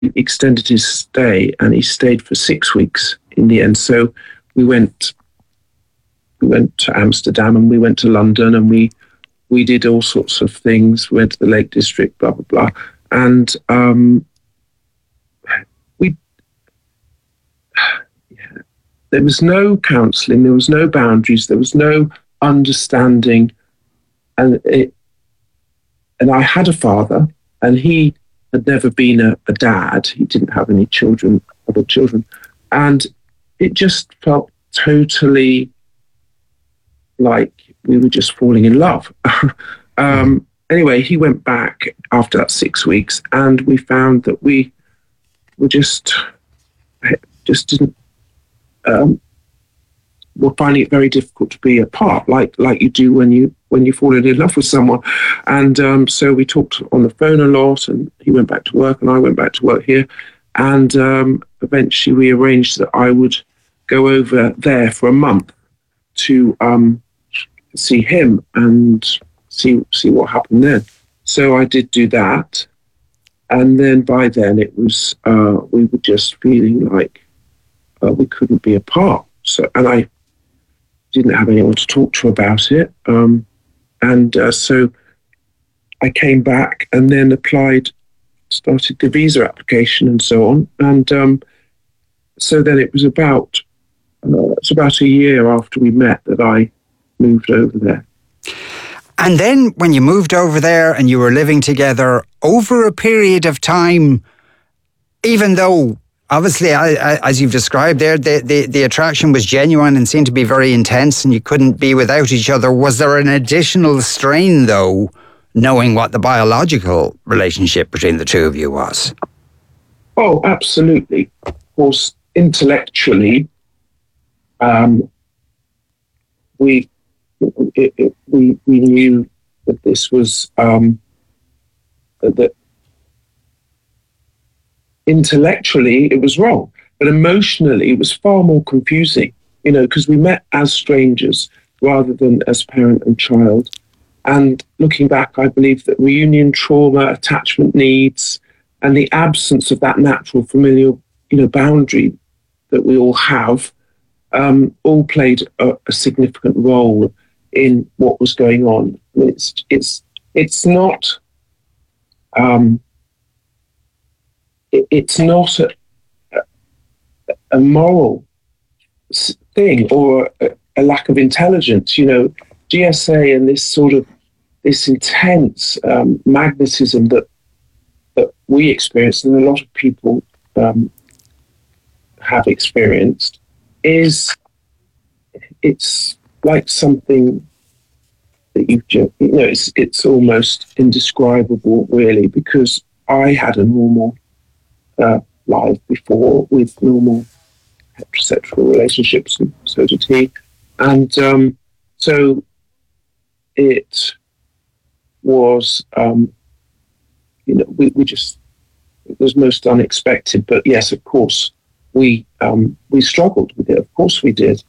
extended his stay, and he stayed for 6 weeks in the end. So we went to Amsterdam, and we went to London, and we did all sorts of things. We went to the Lake District, blah blah blah, and there was no counselling, there was no boundaries, there was no understanding, and I had a father, and he had never been a dad. He didn't have any other children, and it just felt totally like we were just falling in love. Anyway, he went back after that 6 weeks, and we found that we were just didn't. We're finding it very difficult to be apart, like you do when you fall in love with someone. And so we talked on the phone a lot, and he went back to work, and I went back to work here. And eventually we arranged that I would go over there for a month to see him and see what happened then. So I did do that. And then by then it was, we were just feeling like we couldn't be apart. So, and I didn't have anyone to talk to about it. So I came back and then started the visa application and so on. And so then it was about a year after we met that I moved over there. And then when you moved over there and you were living together over a period of time, even though obviously, as you've described there, the attraction was genuine and seemed to be very intense and you couldn't be without each other, was there an additional strain, though, knowing what the biological relationship between the two of you was? Oh, absolutely. Of course, intellectually, we knew that this was that intellectually it was wrong, but emotionally it was far more confusing, because we met as strangers rather than as parent and child. And looking back, I believe that reunion trauma, attachment needs, and the absence of that natural familial, boundary that we all have, all played a significant role in what was going on. It's not a moral thing or a lack of intelligence. GSA and this intense magnetism that we experienced, and a lot of people have experienced, it's like something that it's almost indescribable, really, because I had a normal life before with normal heterosexual relationships, and so did he. And so it was, we just, it was most unexpected. But yes, of course, we struggled with it. Of course we did.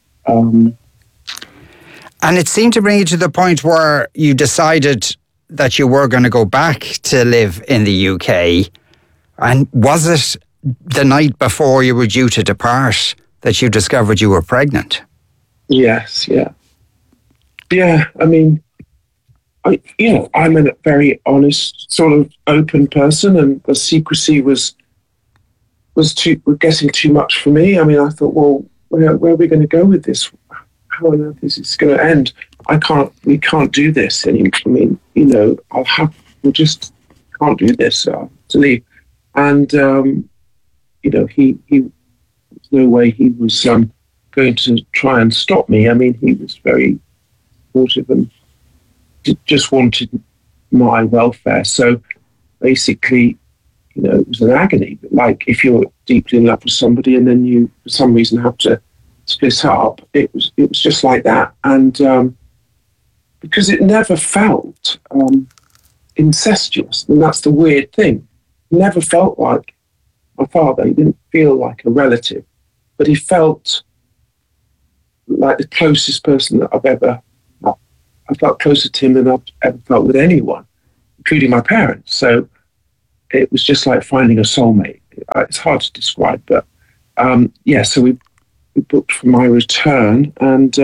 And it seemed to bring you to the point where you decided that you were going to go back to live in the UK. And was it the night before you were due to depart that you discovered you were pregnant? Yes, yeah. Yeah, I mean, I'm a very honest, sort of open person, and the secrecy was getting too much for me. I mean, I thought, well, where are we going to go with this? How on earth is this going to end? We can't do this anymore. I mean, we just can't do this to leave. And, he there's no way he was going to try and stop me. I mean, he was very supportive and just wanted my welfare. So basically, it was an agony. Like if you're deeply in love with somebody and then you, for some reason, have to split up, it was just like that. And because it never felt incestuous, and that's the weird thing. It never felt like my father. He didn't feel like a relative, but he felt like the closest person that I've ever. I felt closer to him than I've ever felt with anyone, including my parents. So it was just like finding a soulmate. it's hard to describe, but so we booked for my return, and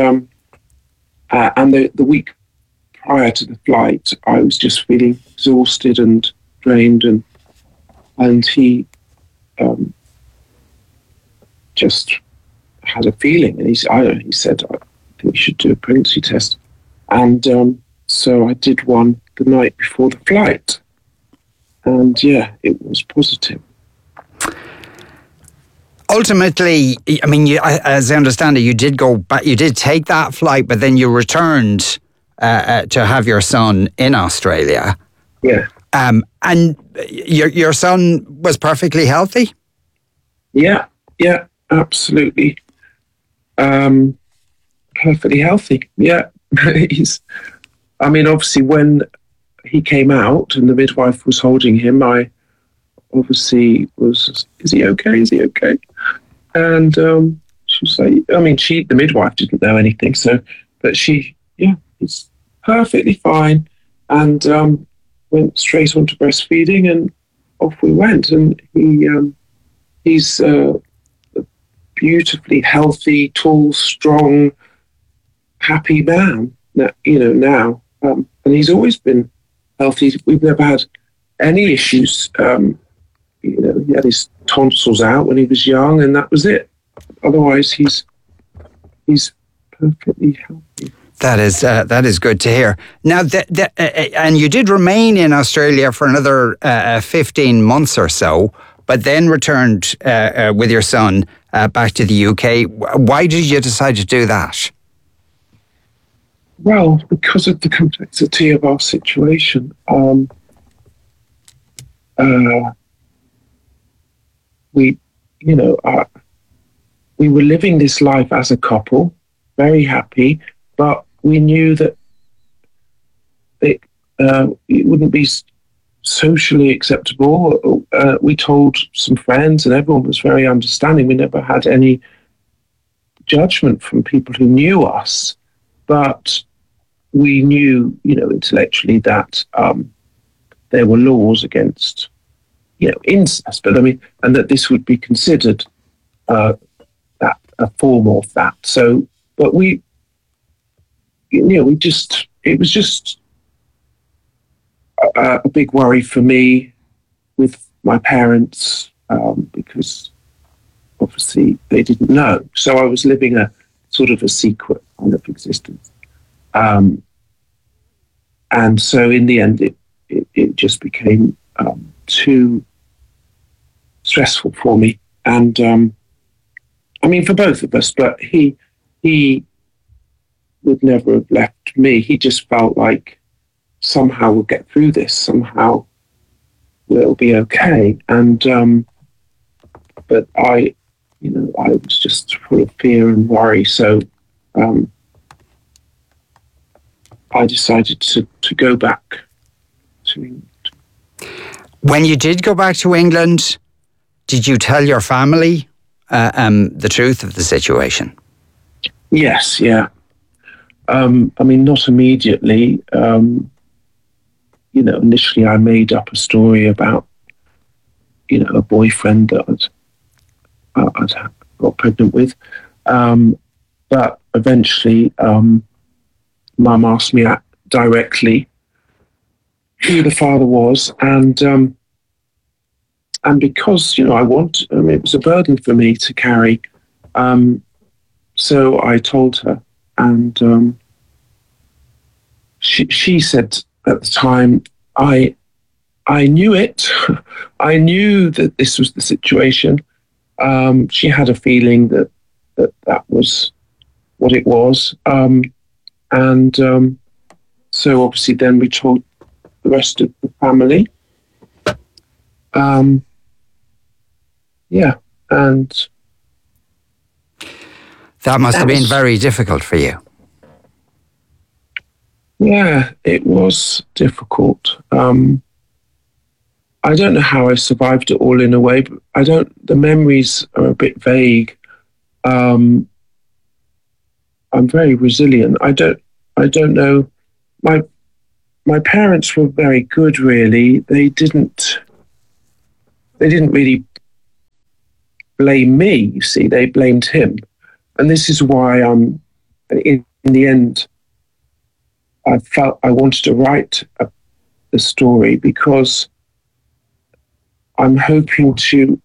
the week prior to the flight, I was just feeling exhausted and drained, and he just had a feeling, and he said, I think you should do a pregnancy test, and so I did one the night before the flight, and it was positive. Ultimately, I mean, as I understand it, you did go back. You did take that flight, but then you returned to have your son in Australia. Yeah. And your son was perfectly healthy? Yeah, absolutely. Perfectly healthy. Yeah. Obviously, when he came out and the midwife was holding him, I obviously was, is he okay? Is he okay? And she was like, the midwife didn't know anything, but he's perfectly fine, and went straight on to breastfeeding, and off we went. And he's a beautifully healthy, tall, strong, happy man. Now, and he's always been healthy. We've never had any issues. He had his tonsils out when he was young, and that was it. Otherwise, he's perfectly healthy. That is good to hear. Now, and you did remain in Australia for another 15 months or so, but then returned with your son back to the UK. Why did you decide to do that? Well, because of the complexity of our situation. We were living this life as a couple, very happy, but we knew that it wouldn't be socially acceptable. We told some friends, and everyone was very understanding. We never had any judgment from people who knew us, but we knew, intellectually that there were laws against, incest, but and that this would be considered a form of that. So, but it was just a big worry for me with my parents, because obviously they didn't know. So I was living a sort of a secret kind of existence. And so in the end, it just became too stressful for me. And for both of us, but he would never have left me. He just felt like somehow we'll get through this, somehow we'll be okay. And but I was just full of fear and worry. So I decided to go back to England. When you did go back to England, did you tell your family the truth of the situation? Yes, yeah. Not immediately. Initially I made up a story about, a boyfriend that I'd got pregnant with. But eventually, Mum asked me directly who the father was, and because it was a burden for me to carry, so I told her, and she said at the time, I knew it. I knew that this was the situation. She had a feeling that was what it was, and so obviously then we told the rest of the family. And that must have been very difficult for you. Yeah, it was difficult. I don't know how I survived it all in a way, but the memories are a bit vague. I'm very resilient. I don't know. My parents were very good, really. They didn't really blame me. You see, they blamed him. And this is why in the end, I felt I wanted to write the story, because I'm hoping to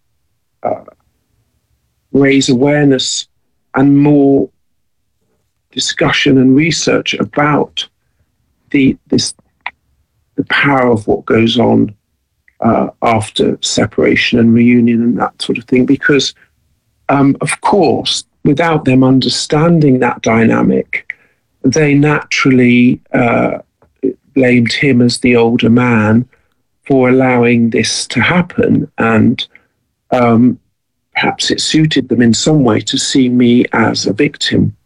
raise awareness and more discussion and research about the power of what goes on after separation and reunion and that sort of thing. Because, of course, without them understanding that dynamic, they naturally blamed him as the older man for allowing this to happen. And perhaps it suited them in some way to see me as a victim.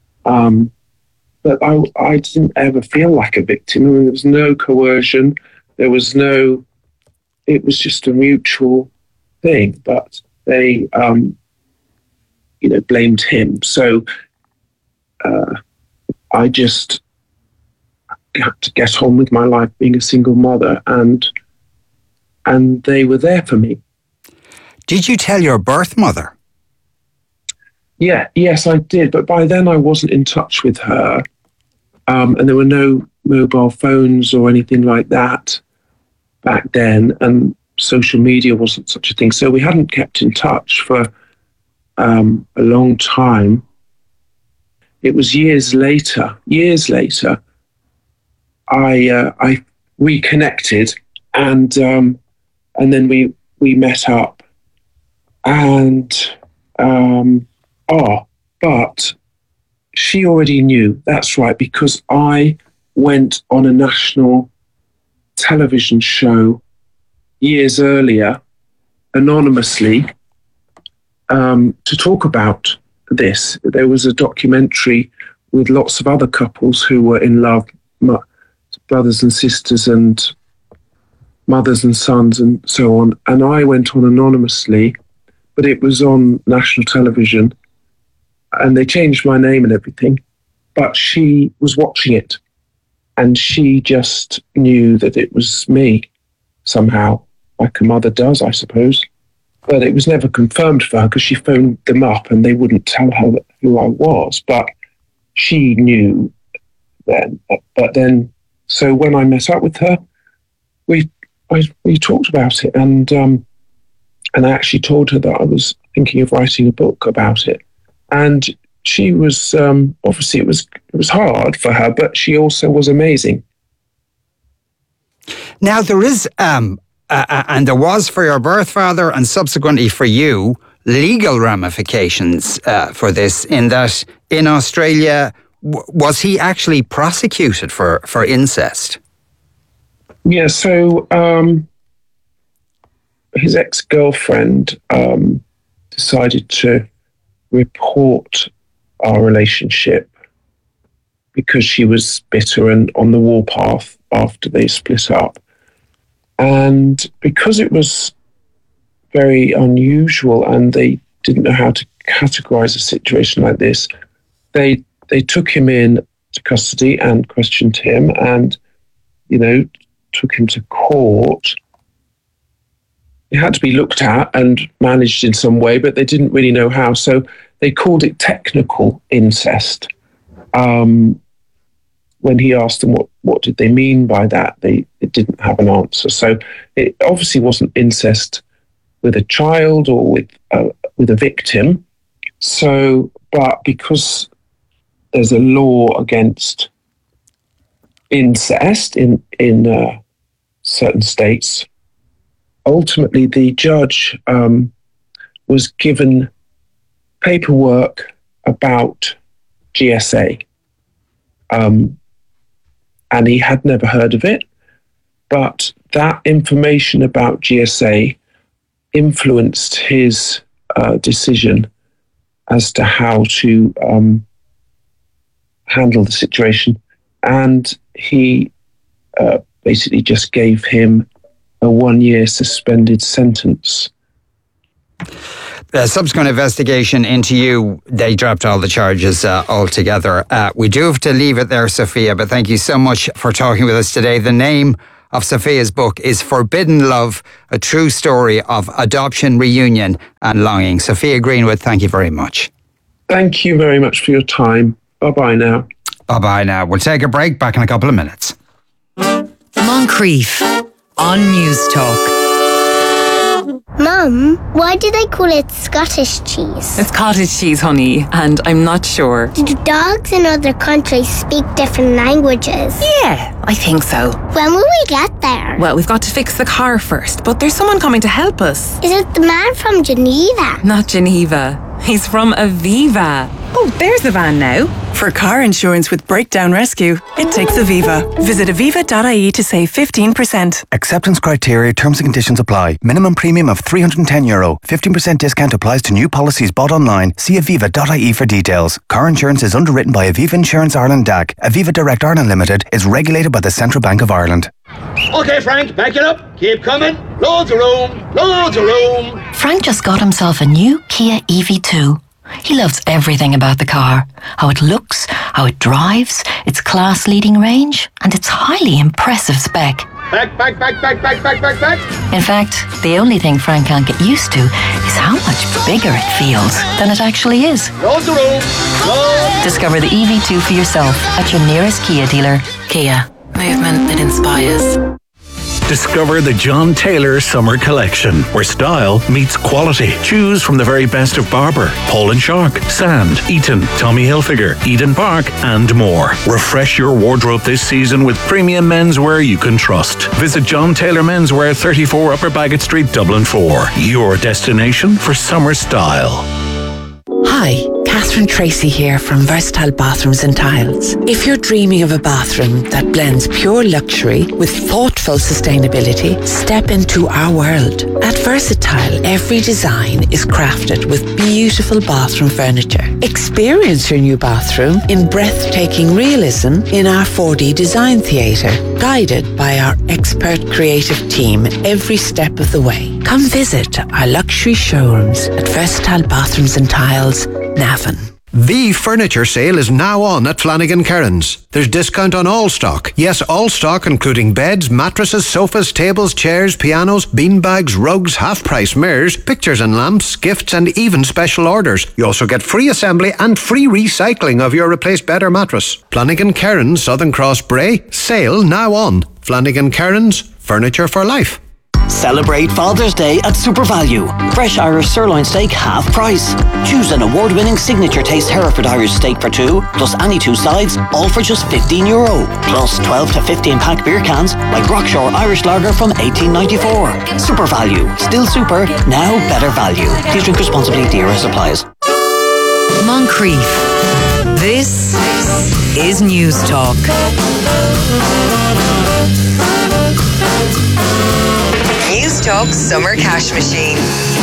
But I didn't ever feel like a victim. I mean, there was no coercion. It was just a mutual thing. But they, blamed him. So I just had to get on with my life being a single mother, and they were there for me. Did you tell your birth mother? Yes, I did. But by then I wasn't in touch with her. And there were no mobile phones or anything like that back then. And social media wasn't such a thing. So we hadn't kept in touch for a long time. It was years later, I reconnected, and then we met up, and but she already knew. That's right, because I went on a national television show years earlier, anonymously, to talk about this. There was a documentary with lots of other couples who were in love, brothers and sisters and mothers and sons and so on. And I went on anonymously, but it was on national television, and they changed my name and everything. But she was watching it, and she just knew that it was me somehow, like a mother does, I suppose. But it was never confirmed for her, because she phoned them up and they wouldn't tell her who I was. But she knew then. But then, so when I met up with her, we talked about it, and I actually told her that I was thinking of writing a book about it. And she was, obviously it was hard for her, but she also was amazing. Now there is, and there was for your birth father and subsequently for you, legal ramifications for this, in that in Australia, was he actually prosecuted for incest? Yeah, so his ex-girlfriend decided to report our relationship because she was bitter and on the warpath after they split up. And because it was very unusual and they didn't know how to categorize a situation like this, they took him in to custody and questioned him and, took him to court. It had to be looked at and managed in some way, but they didn't really know how. So they called it technical incest. When he asked them what did they mean by that, they didn't have an answer. So it obviously wasn't incest with a child or with a victim. So, but because there's a law against incest in certain states, ultimately the judge was given paperwork about GSA. And he had never heard of it, but that information about GSA influenced his decision as to how to handle the situation. And he basically just gave him a 1-year suspended sentence. A subsequent investigation into you, they dropped all the charges altogether. We do have to leave it there, Sophia, but thank you so much for talking with us today. The name of Sophia's book is Forbidden Love, a true story of adoption, reunion and longing. Sophia Greenwood, thank you very much. Thank you very much for your time. Bye-bye now. Bye-bye now. We'll take a break, back in a couple of minutes. Moncrief on News Talk. Mum, why do they call it Scottish cheese? It's cottage cheese, honey, and I'm not sure. Do dogs in other countries speak different languages? Yeah, I think so. When will we get there? Well, we've got to fix the car first, but there's someone coming to help us. Is it the man from Geneva? Not Geneva. He's from Aviva. Oh, there's the van now. For car insurance with breakdown rescue, it takes Aviva. Visit aviva.ie to save 15%. Acceptance criteria, terms and conditions apply. Minimum premium of €310. 15% discount applies to new policies bought online. See aviva.ie for details. Car insurance is underwritten by Aviva Insurance Ireland DAC. Aviva Direct Ireland Limited is regulated by the Central Bank of Ireland. Okay, Frank, back it up. Keep coming. Loads of room. Loads of room. Frank just got himself a new Kia EV2. He loves everything about the car. How it looks, how it drives, its class-leading range, and its highly impressive spec. Back. In fact, the only thing Frank can't get used to is how much bigger it feels than it actually is. Loads of room. Discover the EV2 for yourself at your nearest Kia dealer. Kia. Movement that inspires. Discover the John Taylor Summer Collection, where style meets quality. Choose from the very best of Barber, Paul & Shark, Sand, Eton, Tommy Hilfiger, Eden Park, and more. Refresh your wardrobe this season with premium menswear you can trust. Visit John Taylor Menswear, 34 Upper Bagot Street, Dublin 4. Your destination for summer style. Hi, Catherine Tracy here from Versatile Bathrooms and Tiles. If you're dreaming of a bathroom that blends pure luxury with thoughtful sustainability, step into our world. At Versatile, every design is crafted with beautiful bathroom furniture. Experience your new bathroom in breathtaking realism in our 4D design theatre, guided by our expert creative team every step of the way. Come visit our luxury showrooms at Versatile Bathrooms and Tiles, Navan. The furniture sale is now on at Flanagan Kerins. There's discount on all stock. Yes, all stock including beds, mattresses, sofas, tables, chairs, pianos, beanbags, rugs, half-price mirrors, pictures and lamps, gifts and even special orders. You also get free assembly and free recycling of your replaced bed or mattress. Flanagan Kerins, Southern Cross Bray. Sale now on. Flanagan Kerins, furniture for life. Celebrate Father's Day at Super Value. Fresh Irish sirloin steak half price. Choose an award-winning signature taste Hereford Irish steak for two, plus any two sides, all for just €15. Plus 12 to 15 pack beer cans like Rockshore Irish Lager from 1894. Super Value. Still super, now better value. Please drink responsibly. Dear supplies. Moncrief. This is News Talk. News Talk Summer Cash Machine.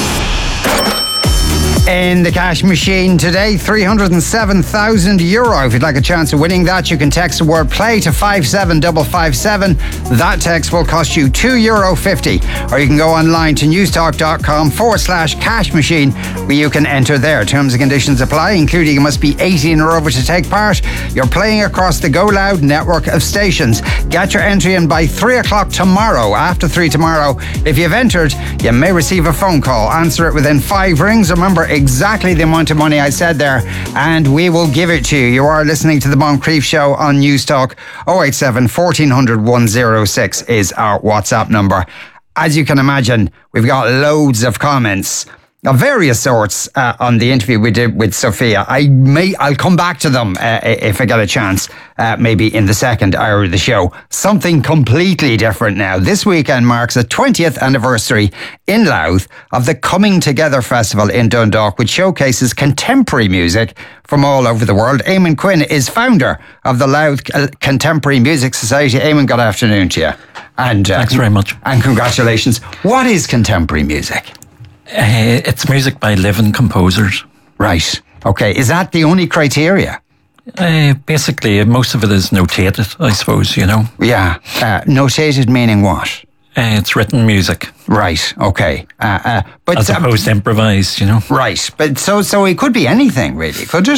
In the cash machine today, €307,000. If you'd like a chance of winning that, you can text the word play to 57557. That text will cost you €2.50. Or you can go online to newstalk.com/cash machine, where you can enter there. Terms and conditions apply, including you must be 18 or over to take part. You're playing across the Go Loud network of stations. Get your entry in by 3 o'clock tomorrow. After 3 tomorrow, if you've entered, you may receive a phone call. Answer it within 5 rings. Remember exactly the amount of money I said there, and we will give it to you. You are listening to the Moncrief Show on News Talk. 087 1400 106 is our WhatsApp number. As you can imagine, we've got loads of comments of various sorts on the interview we did with Sophia. I'll come back to them if I get a chance, maybe in the second hour of the show. Something completely different now. This weekend marks the 20th anniversary in Louth of the Coming Together Festival in Dundalk, which showcases contemporary music from all over the world. Eamon Quinn is founder of the Louth Contemporary Music Society. Eamon, good afternoon to you. And thanks very much. And congratulations. What is contemporary music? It's music by living composers. Right. Okay. Is that the only criteria? Basically, most of it is notated, I suppose, you know. Yeah. Notated meaning what? It's written music. Right. Okay. But as opposed to improvised, you know. Right. But so it could be anything, really, could it?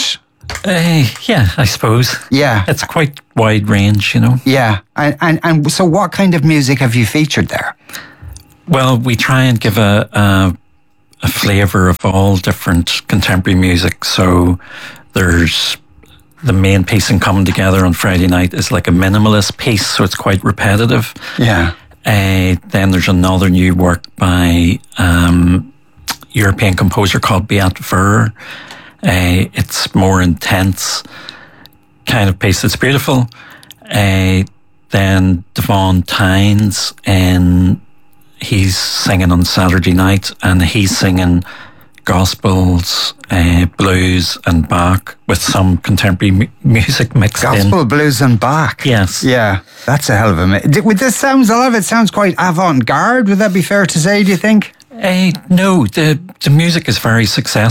Yeah, I suppose. Yeah. It's quite wide range, you know. Yeah. And so what kind of music have you featured there? Well, we try and give a flavour of all different contemporary music. So there's the main piece in Coming Together on Friday night is like a minimalist piece, so it's quite repetitive. Yeah. Then there's another new work by European composer called Beat Ver. It's more intense kind of piece. It's beautiful. Then Devon Tynes, and he's singing on Saturday night, and he's singing gospels, blues and Bach with some contemporary music mixed in. Gospel, blues and Bach. Yes. Yeah, that's a hell of a mix. With this sounds, a lot of it sounds quite avant-garde. Would that be fair to say, do you think? No, the music is very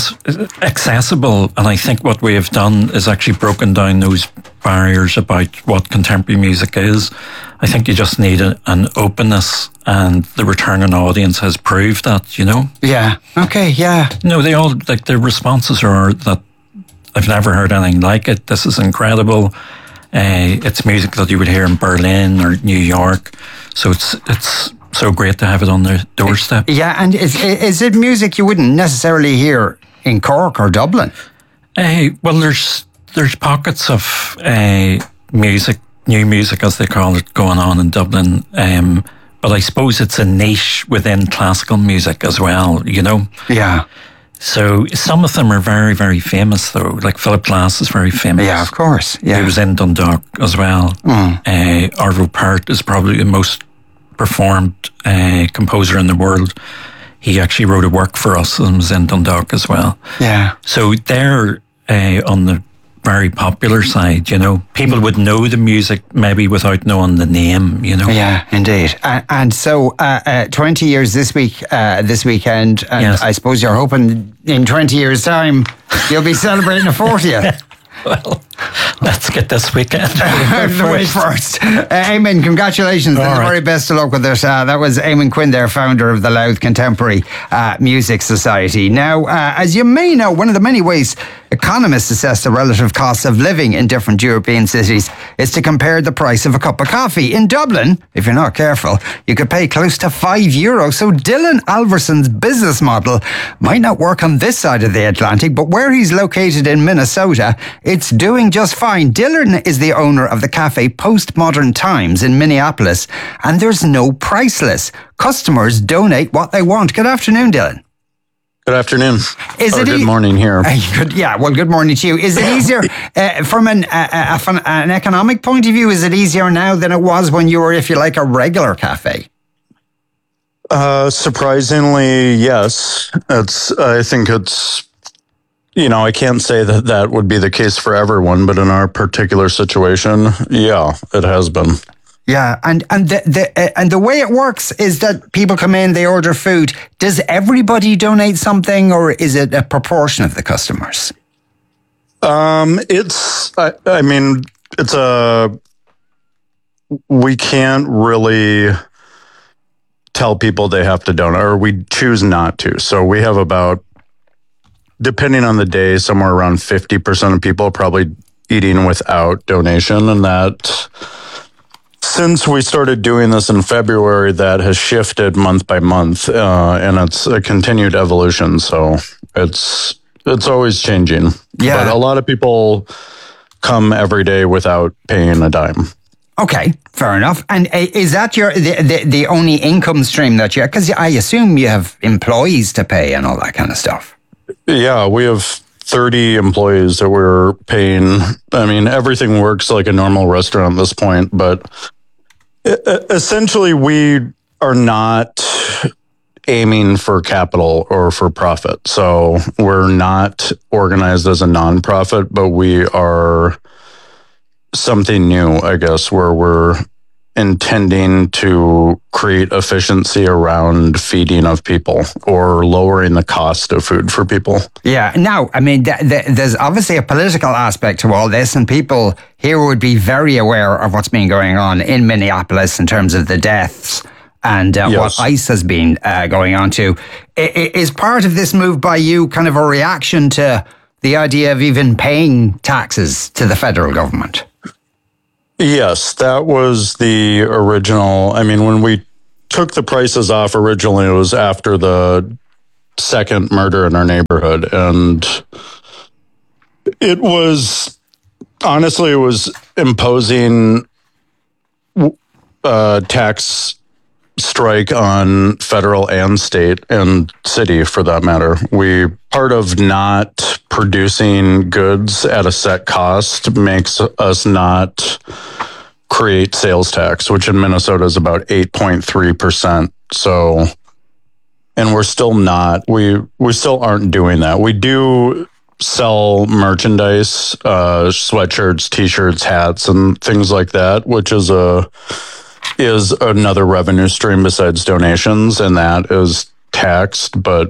accessible, and I think what we have done is actually broken down those barriers about what contemporary music is. I think you just need an openness, and the returning audience has proved that, you know? Yeah. Okay, yeah. No, they all, like, the responses are that I've never heard anything like it. This is incredible. It's music that you would hear in Berlin or New York. So it's so great to have it on the doorstep. Yeah, and is it music you wouldn't necessarily hear in Cork or Dublin? Well, there's pockets of music, new music as they call it, going on in Dublin. But I suppose it's a niche within classical music as well, you know? Yeah. So some of them are very, very famous, though. Like Philip Glass is very famous. Yeah, of course. Yeah. He was in Dundalk as well. Arvo Pärt is probably the most performed composer in the world. He actually wrote a work for us and was in Dundalk as well. Yeah. So they're on the very popular side, you know. People would know the music maybe without knowing the name, you know. Yeah, indeed. And so 20 years this weekend, and yes. I suppose you're hoping in 20 years' time you'll be celebrating a 40th. Well, let's get this weekend the way first. Eamon, congratulations. And the very best of luck with it. That was Eamon Quinn there, founder of the Louth Contemporary Music Society. Now, as you may know, one of the many ways economists assess the relative costs of living in different European cities is to compare the price of a cup of coffee. In Dublin, if you're not careful, you could pay close to €5. So Dylan Alverson's business model might not work on this side of the Atlantic, but where he's located in Minnesota, it's doing just fine. Dylan is the owner of the cafe Postmodern Times in Minneapolis, and there's no price list. Customers donate what they want. Good afternoon, Dylan. Good afternoon. Good morning here. Good morning to you. Is it easier from an economic point of view? Is it easier now than it was when you were, if you like, a regular cafe? Surprisingly, yes. I think it's, I can't say that would be the case for everyone, but in our particular situation, yeah, it has been. Yeah, and the way it works is that people come in, they order food. Does everybody donate something, or is it a proportion of the customers? We can't really tell people they have to donate, or we choose not to. So we have about, depending on the day, somewhere around 50% of people probably eating without donation, and that, since we started doing this in February, that has shifted month by month, and it's a continued evolution. So it's always changing. Yeah. But a lot of people come every day without paying a dime. Okay, fair enough. And is that the only income stream that you have? Because I assume you have employees to pay and all that kind of stuff. Yeah, we have 30 employees that we're paying. I mean, everything works like a normal restaurant at this point, but essentially, we are not aiming for capital or for profit. So we're not organized as a nonprofit, but we are something new, I guess, where we're intending to create efficiency around feeding of people or lowering the cost of food for people. Yeah. Now, I mean, there's obviously a political aspect to all this, and people here would be very aware of what's been going on in Minneapolis in terms of the deaths and what ICE has been going on to. Is part of this move by you kind of a reaction to the idea of even paying taxes to the federal government. Yes, that was the original. I mean, when we took the prices off originally, it was after the second murder in our neighborhood. And it was, honestly, it was imposing tax strike on federal and state and city, for that matter. Part of not producing goods at a set cost makes us not create sales tax, which in Minnesota is about 8.3%. So, and we're still not, we still aren't doing that. We do sell merchandise, sweatshirts, t-shirts, hats, and things like that, which is another revenue stream besides donations, and that is taxed. But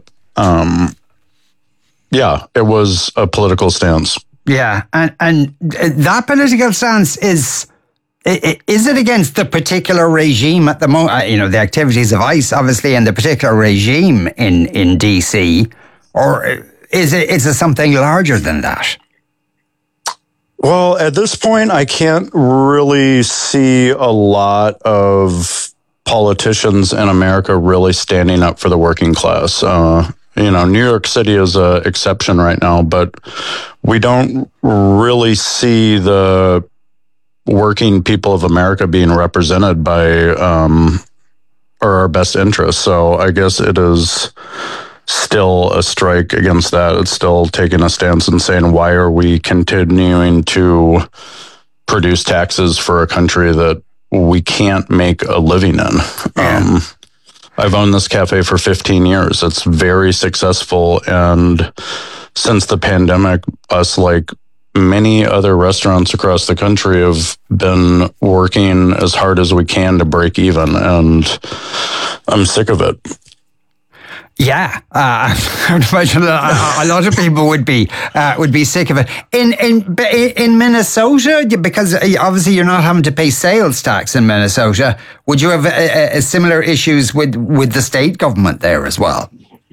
yeah, it was a political stance. Yeah, and that political stance is it against the particular regime at the moment? You know, the activities of ICE, obviously, and the particular regime in DC, or is it something larger than that? Well, at this point, I can't really see a lot of politicians in America really standing up for the working class. You know, New York City is an exception right now, but we don't really see the working people of America being represented by or our best interests. So I guess it is still a strike against that. It's still taking a stance and saying, why are we continuing to produce taxes for a country that we can't make a living in? Yeah. I've owned this cafe for 15 years. It's very successful. And since the pandemic, us, like many other restaurants across the country, have been working as hard as we can to break even. And I'm sick of it. Yeah, I would imagine a lot of people would be sick of it. In Minnesota, because obviously you're not having to pay sales tax in Minnesota, would you have similar issues with the state government there as well?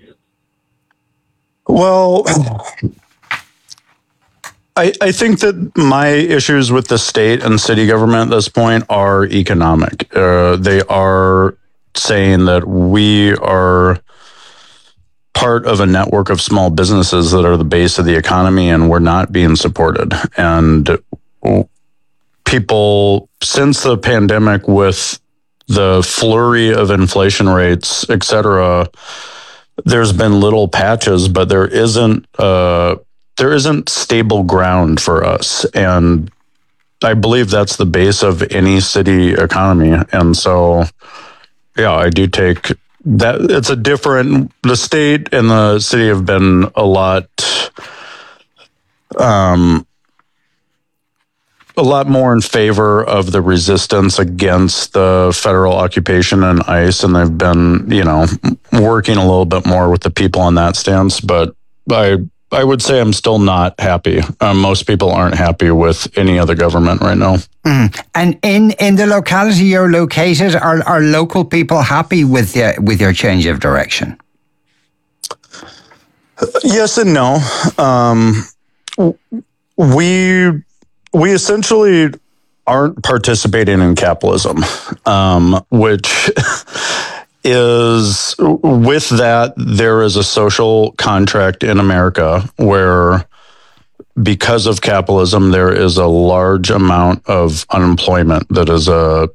Well, I think that my issues with the state and city government at this point are economic. They are saying that we are part of a network of small businesses that are the base of the economy, and we're not being supported. And people, since the pandemic, with the flurry of inflation rates, et cetera, there's been little patches, but there isn't stable ground for us. And I believe that's the base of any city economy. And so, yeah, I do take that. It's a different, the state and the city have been a lot more in favor of the resistance against the federal occupation and ICE, and they've been, working a little bit more with the people on that stance. But I would say I'm still not happy. Most people aren't happy with any other government right now. Mm. And in the locality you're located, are local people happy with your change of direction? Yes and no. We essentially aren't participating in capitalism, which is, with that, there is a social contract in America where, because of capitalism, there is a large amount of unemployment that is a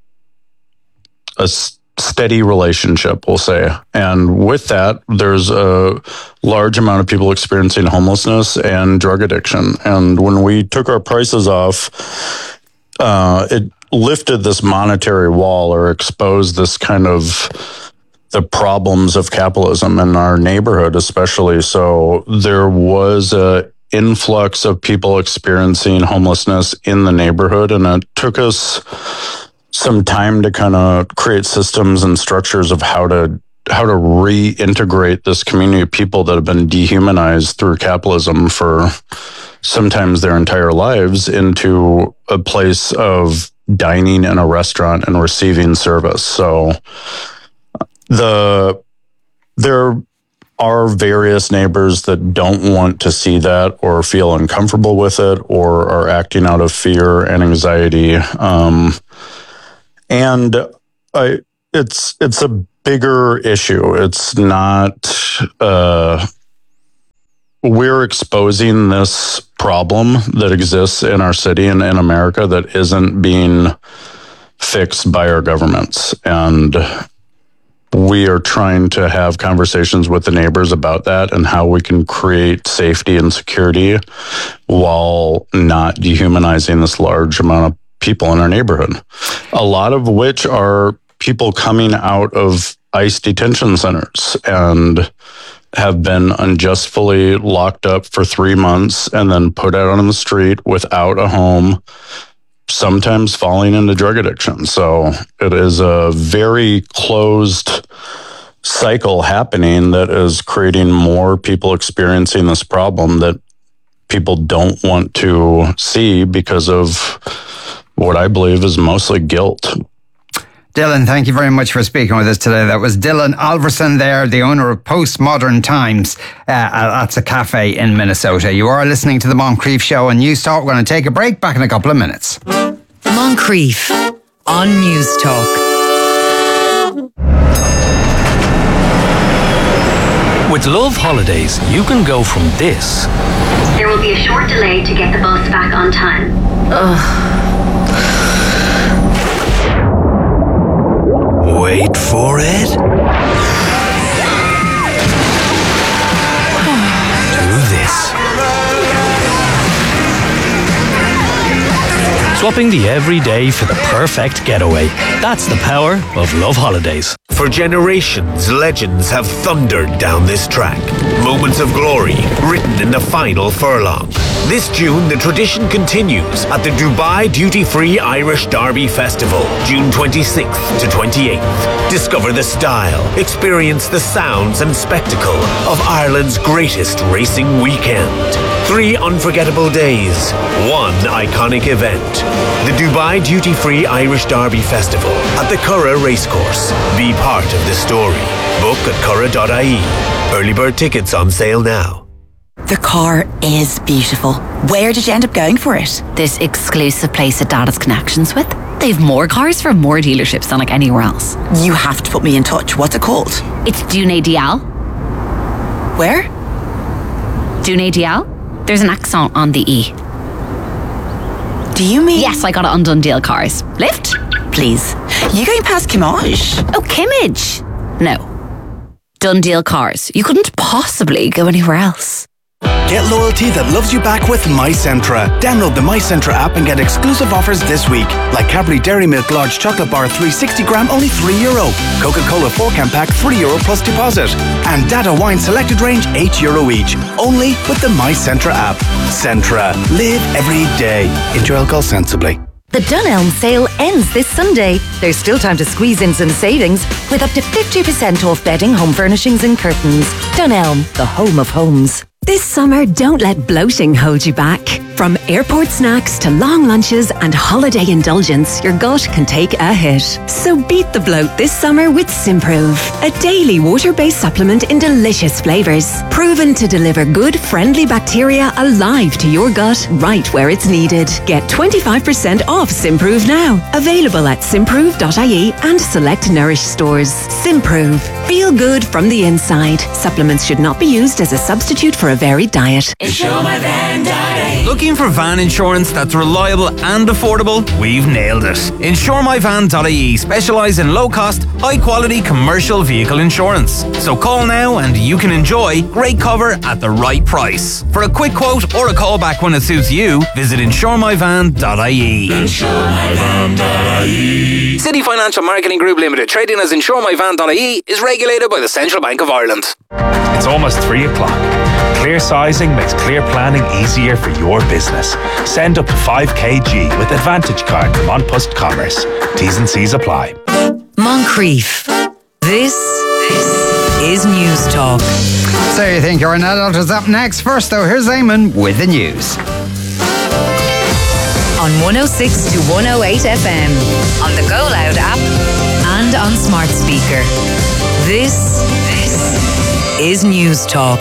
steady relationship, we'll say. And with that, there's a large amount of people experiencing homelessness and drug addiction. And when we took our prices off, it lifted this monetary wall, or exposed this kind of the problems of capitalism in our neighborhood, especially. So there was a influx of people experiencing homelessness in the neighborhood, and it took us some time to kind of create systems and structures of how to reintegrate this community of people that have been dehumanized through capitalism for sometimes their entire lives into a place of dining in a restaurant and receiving service. So there are various neighbors that don't want to see that or feel uncomfortable with it or are acting out of fear and anxiety. And it's a bigger issue. It's not, we're exposing this problem that exists in our city and in America that isn't being fixed by our governments. And we are trying to have conversations with the neighbors about that and how we can create safety and security while not dehumanizing this large amount of people in our neighborhood. A lot of which are people coming out of ICE detention centers and have been unjustly locked up for 3 months and then put out on the street without a home, sometimes falling into drug addiction. So it is a very closed cycle happening that is creating more people experiencing this problem that people don't want to see because of what I believe is mostly guilt. Dylan, thank you very much for speaking with us today. That was Dylan Alverson there, the owner of Postmodern Times. That's a cafe in Minnesota. You are listening to the Moncrief Show on News Talk. We're going to take a break, back in a couple of minutes. Moncrief on News Talk. With Love Holidays, you can go from this. There will be a short delay to get the bus back on time. Wait for it. Do this. Swapping the everyday for the perfect getaway. That's the power of Love Holidays. For generations, legends have thundered down this track. Moments of glory written in the final furlong. This June, the tradition continues at the Dubai Duty Free Irish Derby Festival, June 26th to 28th. Discover the style, experience the sounds and spectacle of Ireland's greatest racing weekend. 3 unforgettable days, 1 iconic event. The Dubai Duty Free Irish Derby Festival at the Curragh Racecourse. Be part of the story. Book at curragh.ie. Early bird tickets on sale now. The car is beautiful. Where did you end up going for it? This exclusive place that Dad has connections with. They've more cars from more dealerships than like anywhere else. You have to put me in touch. What's it called? It's Dune Dial. Where? Dune Dial. There's an accent on the E. Do you mean? Yes, I got it on Dundeel Cars. Lift? Please. You going past Kimmage? Oh, Kimmage? No. Dundeel Cars. You couldn't possibly go anywhere else. Get loyalty that loves you back with MyCentra. Download the MyCentra app and get exclusive offers this week. Like Cadbury Dairy Milk Large Chocolate Bar 360 gram, only €3. Coca-Cola 4-can pack, €3 plus deposit. And Dada Wine Selected Range, €8 each. Only with the MyCentra app. Centra. Live every day. Enjoy alcohol sensibly. The Dunelm sale ends this Sunday. There's still time to squeeze in some savings with up to 50% off bedding, home furnishings and curtains. Dunelm, the home of homes. This summer, don't let bloating hold you back. From airport snacks to long lunches and holiday indulgence, your gut can take a hit. So beat the bloat this summer with Simprove, a daily water-based supplement in delicious flavours. Proven to deliver good, friendly bacteria alive to your gut right where it's needed. Get 25% off Simprove now. Available at simprove.ie and select Nourish stores. Simprove. Feel good from the inside. Supplements should not be used as a substitute for a varied diet. Looking for van insurance that's reliable and affordable? We've nailed it. InsureMyVan.ie specialise in low-cost, high-quality commercial vehicle insurance. So call now and you can enjoy great cover at the right price. For a quick quote or a call back when it suits you, visit InsureMyVan.ie. InsureMyVan.ie. City Financial Marketing Group Limited, trading as InsureMyVan.ie, is regulated by the Central Bank of Ireland. It's almost 3 o'clock. Clear sizing makes clear planning easier for your business. Send up to 5 kg with Advantage Card from An Post Commerce. T's and C's apply. Moncrief. This is News Talk. So you think you're an adult is up next. First though, here's Eamon with the news. On 106 to 108 FM, on the Go Loud app, and on smart speaker. This is News Talk.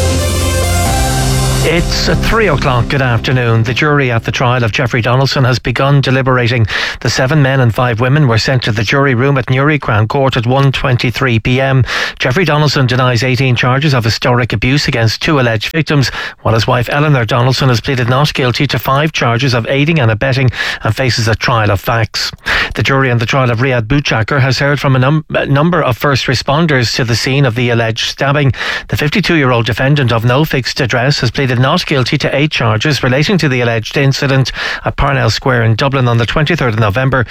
It's at 3 o'clock. Good afternoon. The jury at the trial of Jeffrey Donaldson has begun deliberating. The 7 men and 5 women were sent to the jury room at Newry Crown Court at 1:23pm. Jeffrey Donaldson denies 18 charges of historic abuse against 2 alleged victims, while his wife Eleanor Donaldson has pleaded not guilty to 5 charges of aiding and abetting and faces a trial of facts. The jury on the trial of Riyad Bouchakar has heard from a number of first responders to the scene of the alleged stabbing. The 52-year-old defendant of no fixed address has pleaded not guilty to 8 charges relating to the alleged incident at Parnell Square in Dublin on the 23rd of November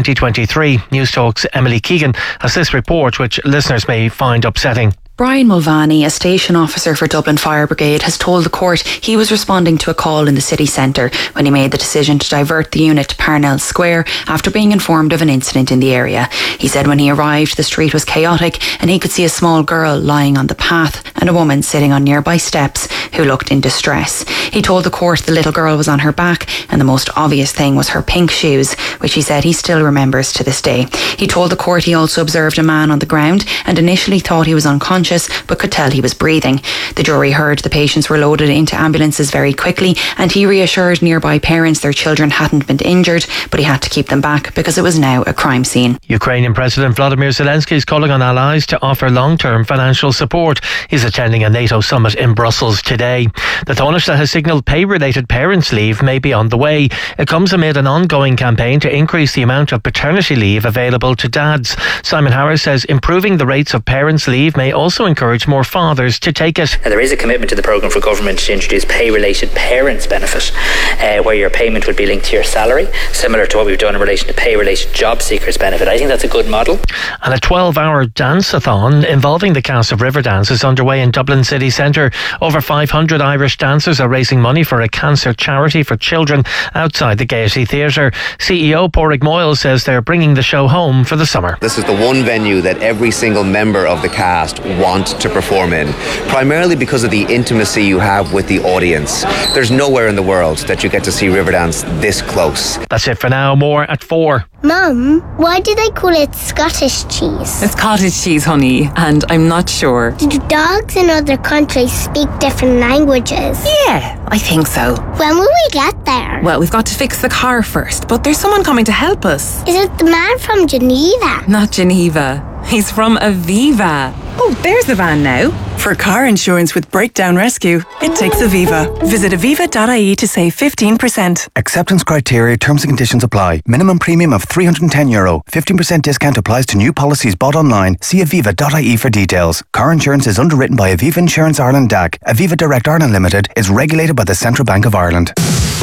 2023. News Talk's Emily Keegan has this report, which listeners may find upsetting. Brian Mulvaney, a station officer for Dublin Fire Brigade, has told the court he was responding to a call in the city centre when he made the decision to divert the unit to Parnell Square after being informed of an incident in the area. He said when he arrived, the street was chaotic and he could see a small girl lying on the path and a woman sitting on nearby steps who looked in distress. He told the court the little girl was on her back and the most obvious thing was her pink shoes, which he said he still remembers to this day. He told the court he also observed a man on the ground and initially thought he was unconscious but could tell he was breathing. The jury heard the patients were loaded into ambulances very quickly and he reassured nearby parents their children hadn't been injured, but he had to keep them back because it was now a crime scene. Ukrainian President Vladimir Zelensky is calling on allies to offer long-term financial support. He's attending a NATO summit in Brussels today. The Taoiseach has signalled pay-related parents' leave may be on the way. It comes amid an ongoing campaign to increase the amount of paternity leave available to dads. Simon Harris says improving the rates of parents' leave may also encourage more fathers to take it. Now, there is a commitment to the programme for government to introduce pay-related parents' benefit, where your payment would be linked to your salary, similar to what we've done in relation to pay-related job seekers' benefit. I think that's a good model. And a 12-hour dance-a-thon involving the cast of Riverdance is underway in Dublin city centre. Over 500 Irish dancers are raising money for a cancer charity for children outside the Gaiety Theatre. CEO Pádraig Moyle says they're bringing the show home for the summer. This is the one venue that every single member of the cast want to perform in, primarily because of the intimacy you have with the audience. There's nowhere in the world that you get to see Riverdance this close. That's it for now. More at 4. Mum, why do they call it Scottish cheese? It's cottage cheese, honey, and I'm not sure. Do dogs in other countries speak different languages? Yeah, I think so. When will we get there? Well, we've got to fix the car first, but there's someone coming to help us. Is it the man from Geneva? Not Geneva. He's from Aviva. Oh, there's the van now. For car insurance with Breakdown Rescue, it takes Aviva. Visit aviva.ie to save 15%. Acceptance criteria, terms and conditions apply. Minimum premium of €310. 15% discount applies to new policies bought online. See aviva.ie for details. Car insurance is underwritten by Aviva Insurance Ireland DAC. Aviva Direct Ireland Limited is regulated by the Central Bank of Ireland.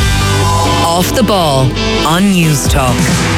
Off the Ball on News Talk.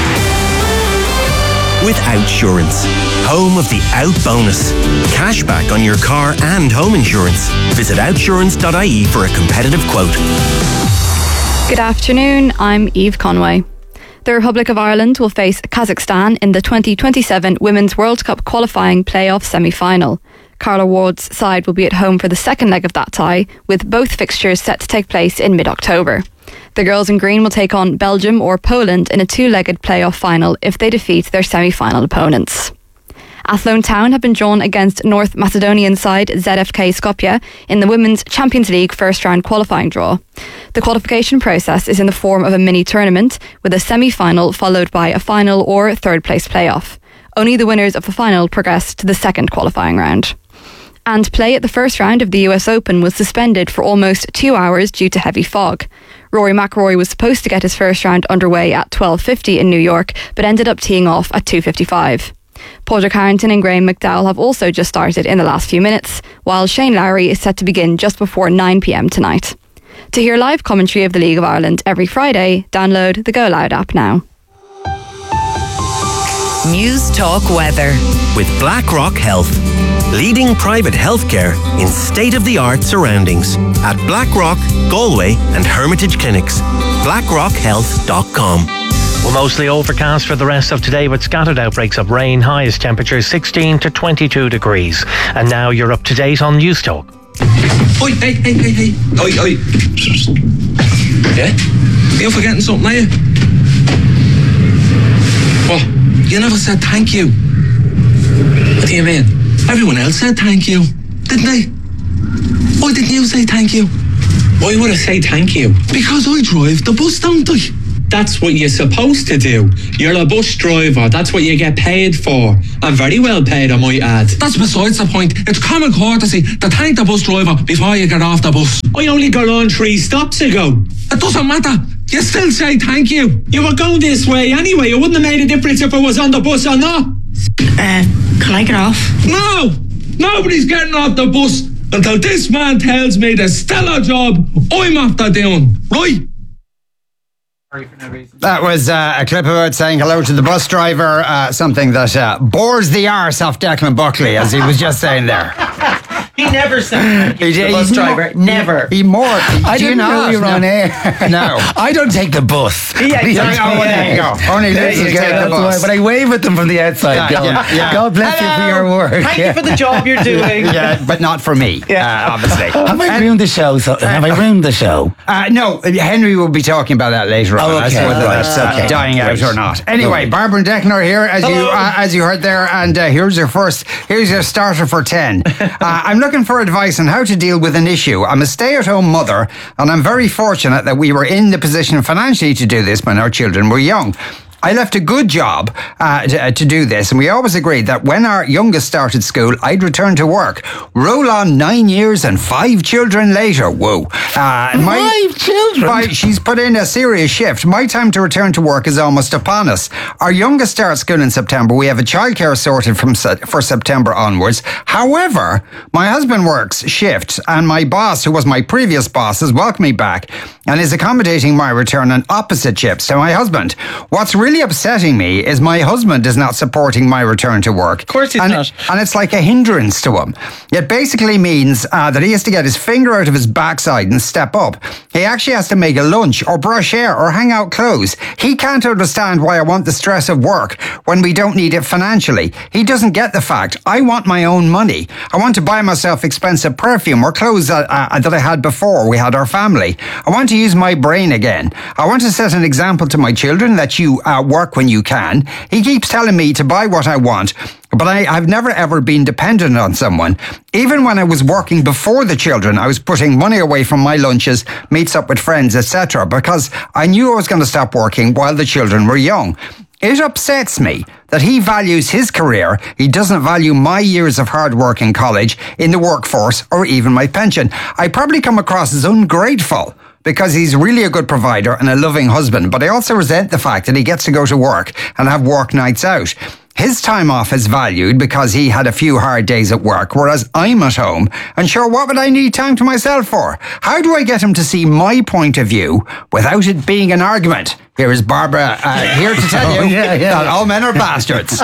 With Outsurance, home of the Out bonus. Cashback on your car and home insurance. Visit outsurance.ie for a competitive quote. Good afternoon, I'm Eve Conway. The Republic of Ireland will face Kazakhstan in the 2027 Women's World Cup qualifying playoff semi-final. Carla Ward's side will be at home for the second leg of that tie, with both fixtures set to take place in mid-October. The girls in green will take on Belgium or Poland in a 2-legged playoff final if they defeat their semi-final opponents. Athlone Town have been drawn against North Macedonian side ZFK Skopje in the Women's Champions League first-round qualifying draw. The qualification process is in the form of a mini-tournament, with a semi-final followed by a final or third-place playoff. Only the winners of the final progress to the second qualifying round. And play at the first round of the US Open was suspended for almost 2 hours due to heavy fog. Rory McIlroy was supposed to get his first round underway at 12:50 in New York, but ended up teeing off at 2:55. Padraig Harrington and Graham McDowell have also just started in the last few minutes, while Shane Lowry is set to begin just before 9 p.m. tonight. To hear live commentary of the League of Ireland every Friday, download the Go Loud app now. News Talk weather. With BlackRock Health. Leading private healthcare in state-of-the-art surroundings. At BlackRock, Galway and Hermitage Clinics. BlackRockHealth.com. Well, mostly overcast for the rest of today with scattered outbreaks of rain. Highest temperatures 16 to 22 degrees. And now you're up to date on News Talk. Oi, hey. Oi. Yeah? You're forgetting something, are you? What? You never said thank you. What do you mean? Everyone else said thank you. didn't I? Why didn't you say thank you? Why would I say thank you? Because I drive the bus, don't I? That's what you're supposed to do. You're a bus driver. That's what you get paid for. And very well paid, I might add. That's besides the point. It's common courtesy to thank the bus driver before you get off the bus. I only got on 3 stops ago. It doesn't matter. You still say thank you. You were going this way anyway. It wouldn't have made a difference if I was on the bus or not. Can I get off? No! Nobody's getting off the bus until this man tells me the stellar job I'm after doing. Right? That was a clip about saying hello to the bus driver, something that bores the arse off Declan Buckley, as he was just saying there. He never said thank you to the bus driver. Never. I didn't know you were on air. No. I don't take the bus. Yeah, exactly. There you go. Only Lucy take the bus. But I wave at them from the outside. God bless you for your work. Thank you for the job you're doing. Yeah, but not for me, obviously. Have I ruined the show? Have I ruined the show? No, Henry will be talking about that later on. Okay. Whether that's dying out or not. Anyway, Barbara and Declan are here, as you heard there, and here's your starter for 10. I'm looking for advice on how to deal with an issue. I'm a stay-at-home mother, and I'm very fortunate that we were in the position financially to do this when our children were young. I left a good job to do this, and we always agreed that when our youngest started school, I'd return to work. Roll on 9 years and 5 children later. Whoa. 5 children? She's put in a serious shift. My time to return to work is almost upon us. Our youngest starts school in September. We have a childcare sorted for September onwards. However, my husband works shifts, and my boss, who was my previous boss, has welcomed me back and is accommodating my return on opposite shifts to my husband. What's really upsetting me is my husband is not supporting my return to work. Of course he's not. And it's like a hindrance to him. It basically means that he has to get his finger out of his backside and step up. He actually has to make a lunch or brush hair or hang out clothes. He can't understand why I want the stress of work when we don't need it financially. He doesn't get the fact I want my own money. I want to buy myself expensive perfume or clothes that I had before we had our family. I want to use my brain again. I want to set an example to my children that you work when you can. He keeps telling me to buy what I want, but I've never ever been dependent on someone. Even when I was working before the children, I was putting money away from my lunches, meets up with friends, etc., because I knew I was going to stop working while the children were young. It upsets me that he values his career. He doesn't value my years of hard work in college, in the workforce, or even my pension. I probably come across as ungrateful because he's really a good provider and a loving husband, but I also resent the fact that he gets to go to work and have work nights out. His time off is valued because he had a few hard days at work, whereas I'm at home. And sure, what would I need time to myself for? How do I get him to see my point of view without it being an argument? Here is Barbara here to tell you that all men are bastards.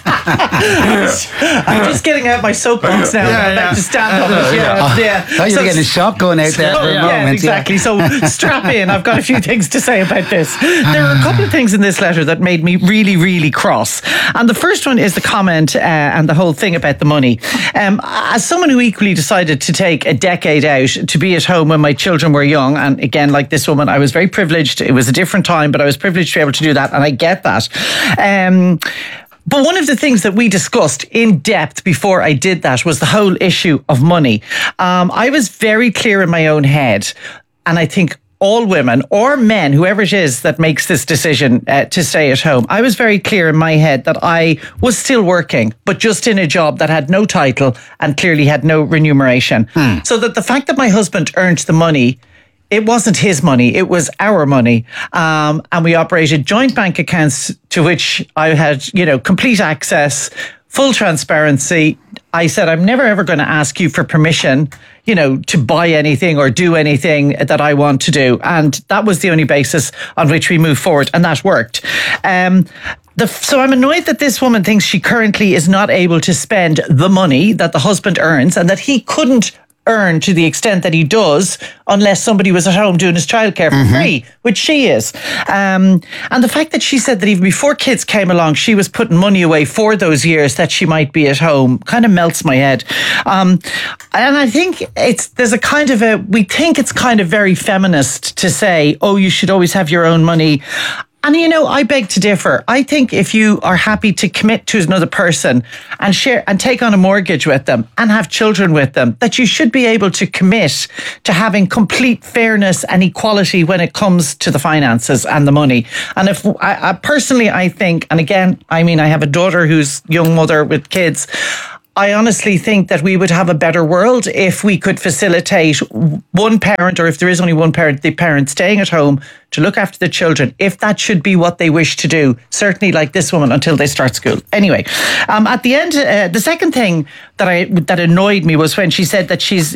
I'm just getting out my soapbox now. I'm about to stand on it. Oh, you're getting a shock going out there for a moment. Yeah, exactly. So strap in. I've got a few things to say about this. There are a couple of things in this letter that made me really, really cross. And the first one is the comment and the whole thing about the money. As someone who equally decided to take a decade out to be at home when my children were young, and again, like this woman, I was very privileged. It was a different time, but I was privileged to be able to do that, and I get that. But one of the things that we discussed in depth before I did that was the whole issue of money. I was very clear in my own head, and I think all women or men, whoever it is that makes this decision to stay at home, I was very clear in my head that I was still working, but just in a job that had no title and clearly had no remuneration. So that the fact that my husband earned the money, it wasn't his money, it was our money. And we operated joint bank accounts to which I had, complete access, full transparency. I said, I'm never ever going to ask you for permission, to buy anything or do anything that I want to do. And that was the only basis on which we moved forward. And that worked. So I'm annoyed that this woman thinks she currently is not able to spend the money that the husband earns and that he couldn't earn to the extent that he does unless somebody was at home doing his childcare for free, which she is. And the fact that she said that even before kids came along, she was putting money away for those years that she might be at home kind of melts my head. And I think we think it's kind of very feminist to say, oh, you should always have your own money. And I beg to differ. I think if you are happy to commit to another person and share and take on a mortgage with them and have children with them, that you should be able to commit to having complete fairness and equality when it comes to the finances and the money. And if I personally, I think, and again, I have a daughter who's young mother with kids. I honestly think that we would have a better world if we could facilitate one parent, or if there is only one parent, the parent staying at home to look after the children, if that should be what they wish to do. Certainly like this woman until they start school. Anyway, at the end, the second thing that annoyed me was when she said that she's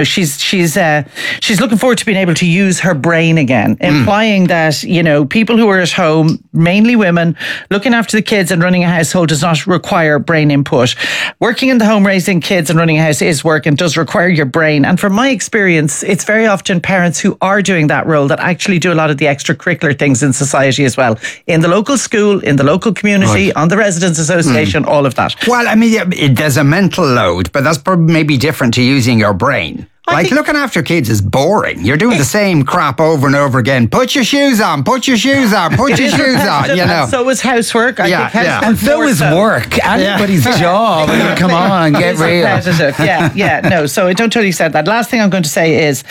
looking forward to being able to use her brain again, implying that, people who are at home, mainly women, looking after the kids and running a household does not require brain input. Working in the home, raising kids and running a house is work and does require your brain. And from my experience, it's very often parents who are doing that role that actually do a lot of the extracurricular things in society as well. In the local school, in the local community, on the residents association, all of that. Well, there's a mental load, but that's probably maybe different to using your brain. Looking after kids is boring. You're doing the same crap over and over again. Put your shoes on, put your shoes on, put your shoes on, And so is housework. I think housework and so is work. Anybody's job. Come on, get real. No, so I don't totally said that. Last thing I'm going to say is,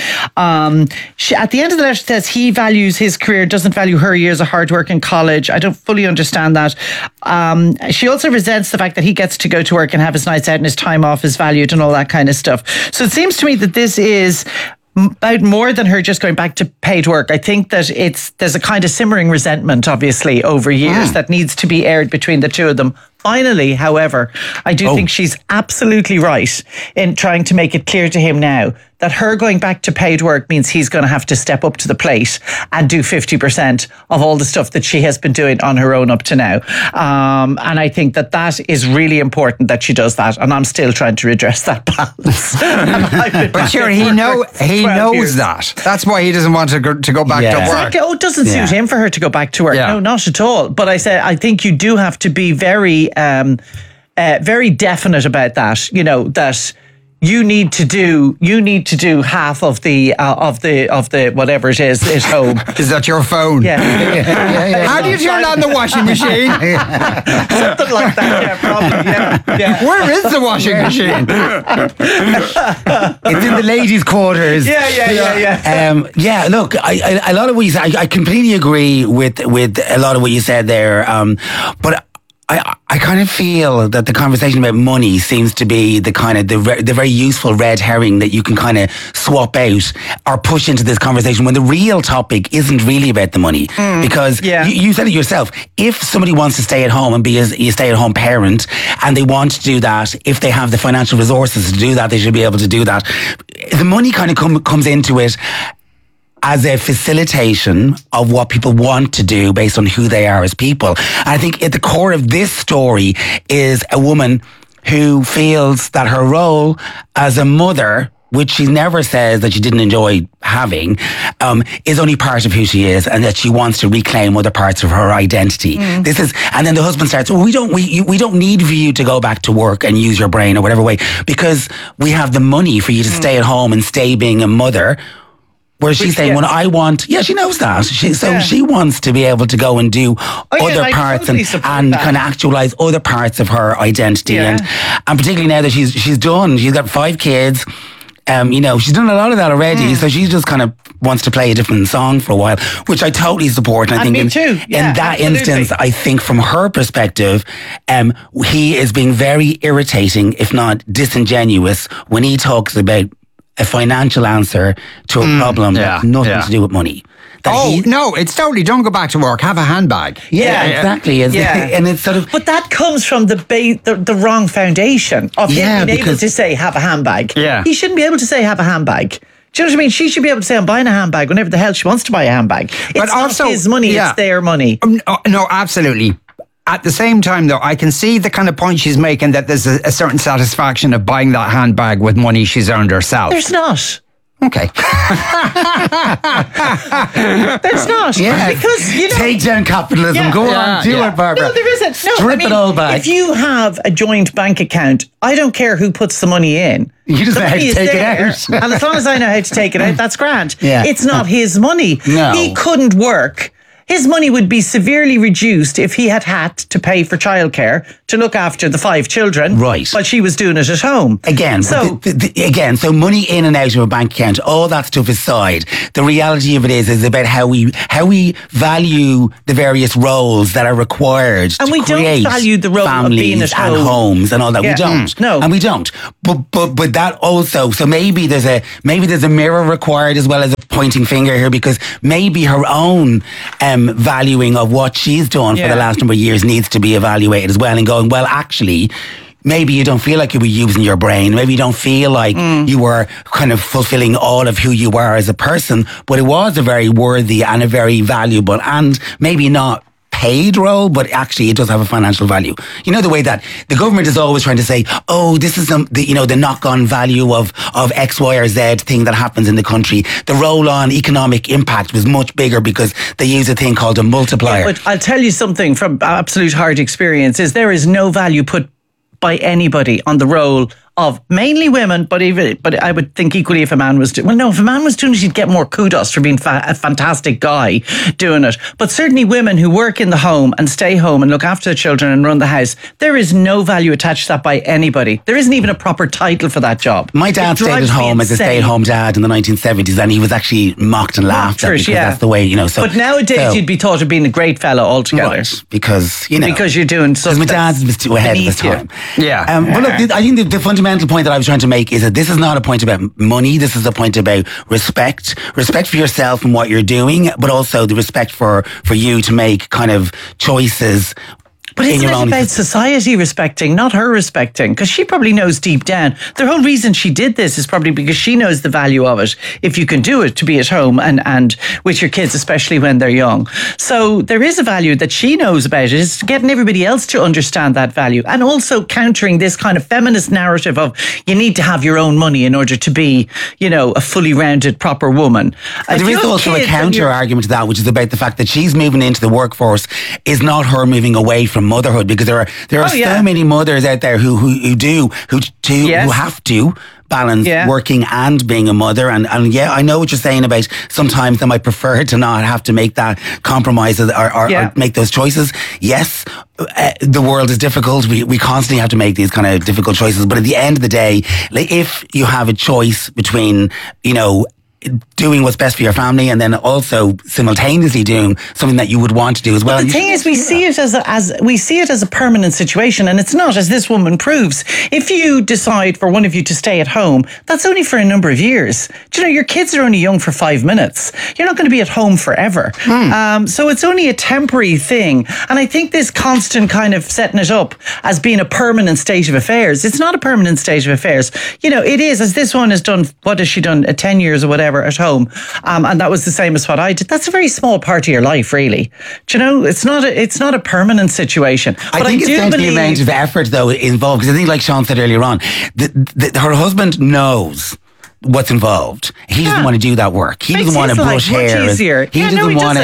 at the end of the letter says he values his career, doesn't value her years of hard work in college. I don't fully understand that. She also resents the fact that he gets to go to work and have his nights out and his time off is valued and all that kind of stuff. So it seems to me that this is about more than her just going back to paid work. I think that there's a kind of simmering resentment, obviously, over years that needs to be aired between the two of them. Finally, however, I do think she's absolutely right in trying to make it clear to him now that her going back to paid work means he's going to have to step up to the plate and do 50% of all the stuff that she has been doing on her own up to now. And I think that is really important that she does that. And I'm still trying to redress that balance. But sure, he knows that. That's why he doesn't want to go back to work. Exactly. It doesn't suit him for her to go back to work. No, not at all. But I think you do have to be very very definite about that. That you need to do half of the whatever it is at home. Is that your phone? Yeah. How do you turn on the washing machine? Something like that. Yeah, probably. Yeah. Where is the washing machine? It's in the ladies' quarters. Yeah. Look, a lot of what you said, I completely agree with a lot of what you said there. But I kind of feel that the conversation about money seems to be the kind of the very useful red herring that you can kind of swap out or push into this conversation when the real topic isn't really about the money. Because you said it yourself, if somebody wants to stay at home and be a stay-at-home parent and they want to do that, if they have the financial resources to do that, they should be able to do that. The money kind of comes into it as a facilitation of what people want to do based on who they are as people. And I think at the core of this story is a woman who feels that her role as a mother, which she never says that she didn't enjoy having, is only part of who she is, and that she wants to reclaim other parts of her identity. And then the husband starts, we don't need for you to go back to work and use your brain or whatever way, because we have the money for you to stay at home and stay being a mother. Where she's saying, when I want, she knows that. She wants to be able to go and do other parts and kind of actualize other parts of her identity. And particularly now that she's done, she's got 5 kids. She's done a lot of that already, so she just kind of wants to play a different song for a while, which I totally support. And I think in that instance, I think from her perspective, he is being very irritating, if not disingenuous, when he talks about a financial answer to a problem that has nothing to do with money. No, it's totally, don't go back to work, have a handbag. Exactly. And it's sort of... But that comes from the wrong foundation of him being able to say, have a handbag. He shouldn't be able to say, have a handbag. Do you know what I mean? She should be able to say, I'm buying a handbag whenever the hell she wants to buy a handbag. It's not his money, it's their money. No, absolutely. At the same time, though, I can see the kind of point she's making, that there's a certain satisfaction of buying that handbag with money she's earned herself. There's not. Okay. There's not. Because, take down capitalism. Go on, do it, Barbara. No, there isn't. Strip it all back. If you have a joint bank account, I don't care who puts the money in. You just know how to take it out. And as long as I know how to take it out, that's grand. Yeah. It's not his money. No. He couldn't work His money would be severely reduced if he had to pay for childcare to look after the 5 children, right? While she was doing it at home. Again, so money in and out of a bank account, all that stuff aside, the reality of it is about how we value the various roles that are required and to create don't value the role families of being at and home. homes and all that. We don't. No, and we don't. But that also. So maybe there's a mirror required as well as a pointing finger here, because maybe her own valuing of what she's done for the last number of years needs to be evaluated as well, and going, well, actually, maybe you don't feel like you were using your brain. Maybe you don't feel like you were kind of fulfilling all of who you are as a person, but it was a very worthy and a very valuable and maybe not paid role, but actually it does have a financial value. You know, the way that the government is always trying to say, oh, this is the knock-on value of X, Y or Z thing that happens in the country. The roll-on economic impact was much bigger because they use a thing called a multiplier. Yeah, but I'll tell you something from absolute hard experience, is there is no value put by anybody on the role of mainly women, but I would think equally if a man was doing it, he'd get more kudos for being a fantastic guy doing it. But certainly women who work in the home and stay home and look after the children and run the house, there is no value attached to that by anybody. There isn't even a proper title for that job. My dad stayed at home as a stay-at-home dad in the 1970s, and he was actually mocked and laughed at because that's the way, So, but nowadays you'd be thought of being a great fellow altogether. Right, because you're doing something. Because my dad was too ahead of his time. Yeah. But look, I think the fundamental point that I was trying to make is that this is not a point about money. This is a point about respect for yourself and what you're doing, but also the respect for you to make kind of choices. But isn't it about society respecting, not her respecting? Because she probably knows deep down. The whole reason she did this is probably because she knows the value of it. If you can do it, to be at home and with your kids, especially when they're young. So there is a value that she knows about it. It's getting everybody else to understand that value. And also countering this kind of feminist narrative of you need to have your own money in order to be, a fully rounded, proper woman. But there is also a counter argument to that, which is about the fact that she's moving into the workforce is not her moving away from motherhood, because there are so many mothers out there who have to balance working and being a mother, and I know what you're saying about sometimes they might prefer to not have to make that compromise or make those choices. Yes, the world is difficult. We constantly have to make these kind of difficult choices, but at the end of the day, like, if you have a choice between doing what's best for your family and then also simultaneously doing something that you would want to do as well. But the thing is, we see it as a permanent situation, and it's not, as this woman proves. If you decide for one of you to stay at home, that's only for a number of years. Do you know, your kids are only young for 5 minutes. You're not going to be at home forever. So it's only a temporary thing. And I think this constant kind of setting it up as being a permanent state of affairs, it's not a permanent state of affairs. It is, as this one has done, what has she done, 10 years or whatever, at home, and that was the same as what I did. That's a very small part of your life, really. Do you know, it's not a permanent situation. I think it's down to the amount of effort though involved, because I think, like Sean said earlier on, her husband knows what's involved. He doesn't want to do that work. He doesn't want to brush hair. He doesn't want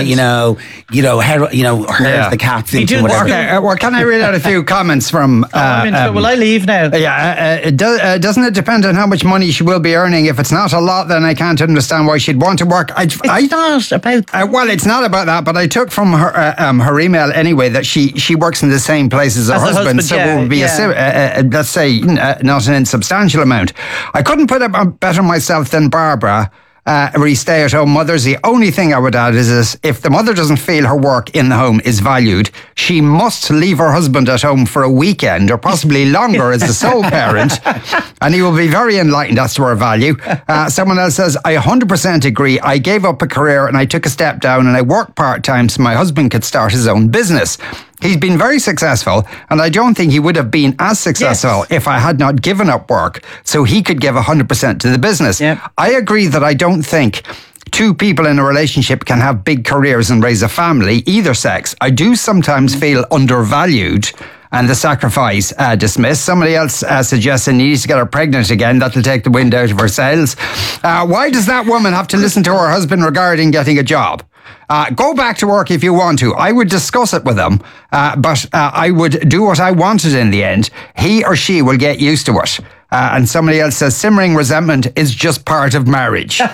to, herd the cats into whatever. Okay, well, can I read out a few comments from... will I leave now? Yeah, doesn't it depend on how much money she will be earning? If it's not a lot, then I can't understand why she'd want to work. It's not about... well, it's not about that, but I took from her email anyway that she works in the same place as her husband, so it would be let's say, not an insubstantial amount. I couldn't put it better myself than Barbara. Stay-at-home mothers. The only thing I would add is this: if the mother doesn't feel her work in the home is valued, she must leave her husband at home for a weekend or possibly longer as the sole parent, and he will be very enlightened as to her value. Someone else says, I 100% agree. I gave up a career and I took a step down and I work part-time so my husband could start his own business. He's been very successful, and I don't think he would have been as successful if I had not given up work, so he could give 100% to the business. I agree that I don't think two people in a relationship can have big careers and raise a family, either sex. I do sometimes feel undervalued and the sacrifice dismissed. Somebody else suggesting he needs to get her pregnant again. That'll take the wind out of her sails. Why does that woman have to listen to her husband regarding getting a job? Go back to work if you want to. I would discuss it with him, but I would do what I wanted in the end. He or she will get used to it. And somebody else says, simmering resentment is just part of marriage. The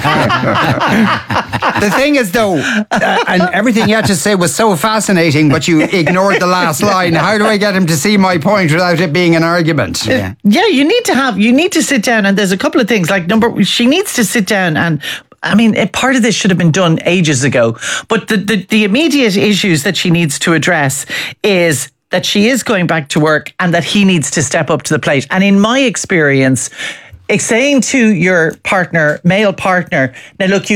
thing is, though, and everything you had to say was so fascinating, but you ignored the last line. How do I get him to see my point without it being an argument? Yeah, you need to sit down, and there's a couple of things. Like, she needs to sit down and, I mean, part of this should have been done ages ago, but the immediate issues that she needs to address is that she is going back to work and that he needs to step up to the plate. And in my experience, saying to your partner, male partner, now look,